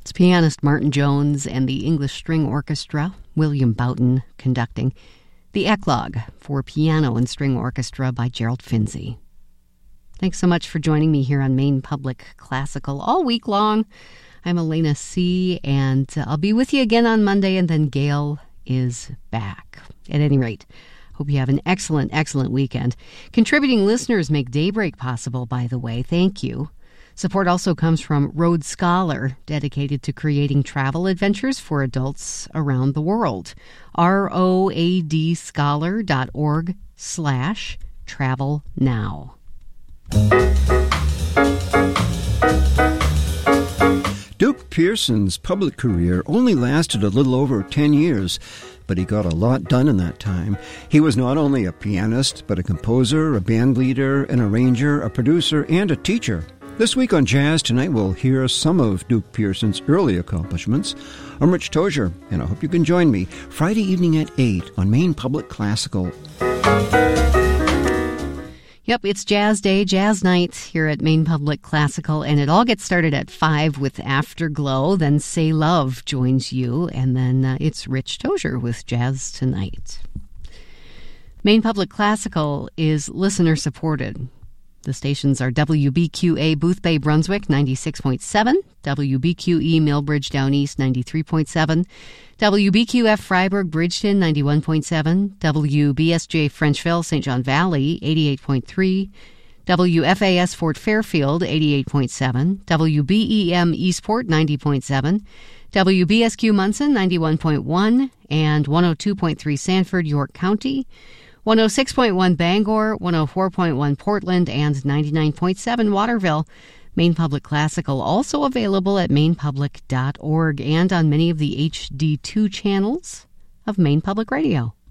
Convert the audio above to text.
It's pianist Martin Jones and the English String Orchestra, William Boughton conducting. The Eclogue for piano and string orchestra by Gerald Finzi. Thanks so much for joining me here on Maine Public Classical all week long. I'm Elena C., and I'll be with you again on Monday, and then Gail is back. At any rate, hope you have an excellent, excellent weekend. Contributing listeners make Daybreak possible, by the way. Thank you. Support also comes from Road Scholar, dedicated to creating travel adventures for adults around the world. roadscholar.org/travel now. Duke Pearson's public career only lasted a little over 10 years, but he got a lot done in that time. He was not only a pianist, but a composer, a band leader, an arranger, a producer, and a teacher. This week on Jazz Tonight, we'll hear some of Duke Pearson's early accomplishments. I'm Rich Tozier, and I hope you can join me Friday evening at 8 on Maine Public Classical. Yep, it's Jazz Day, Jazz Night here at Maine Public Classical, and it all gets started at 5 with Afterglow. Then Say Love joins you, and then it's Rich Tozier with Jazz Tonight. Maine Public Classical is listener-supported. The stations are WBQA Boothbay, Brunswick, 96.7, WBQE Millbridge Down East, 93.7, WBQF Freiburg, Bridgeton, 91.7, WBSJ Frenchville, St. John Valley, 88.3, WFAS Fort Fairfield, 88.7, WBEM Eastport, 90.7, WBSQ Munson, 91.1, and 102.3 Sanford, York County, 106.1 Bangor, 104.1 Portland, and 99.7 Waterville. Maine Public Classical also available at mainepublic.org and on many of the HD2 channels of Maine Public Radio.